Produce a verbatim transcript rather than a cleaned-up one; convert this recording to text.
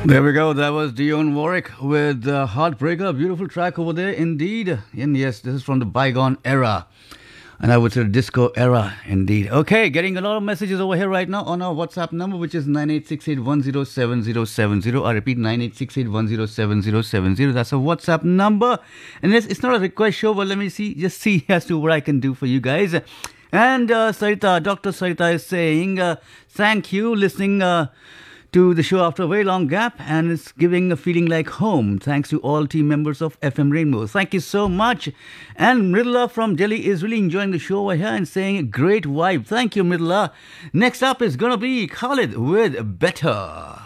There we go. That was Dionne Warwick with uh, Heartbreaker. Beautiful track over there, indeed. And yes, this is from the bygone era. And I would say the disco era, indeed. Okay, getting a lot of messages over here right now on our WhatsApp number, which is nine eight six eight one zero seven zero seven zero. I repeat, nine eight six eight one zero seven zero seven zero. That's a WhatsApp number. And it's, it's not a request show, but let me see, just see as to what I can do for you guys. And uh, Sarita, Doctor Sarita is saying, uh, thank you, listening uh, to the show after a very long gap, and it's giving a feeling like home. Thanks to all team members of F M Rainbow. Thank you so much. And Mridula from Delhi is really enjoying the show over here and saying, great vibe. Thank you, Mridula. Next up is going to be Khalid with Better.